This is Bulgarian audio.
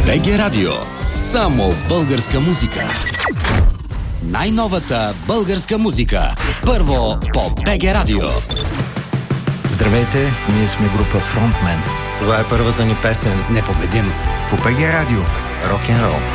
БГ Радио. Само българска музика. Най-новата българска музика. Първо по БГ Радио. Здравейте, ние сме група Frontman. Това е първата ни песен. Непобедим. По БГ Радио. Рок-н-рол.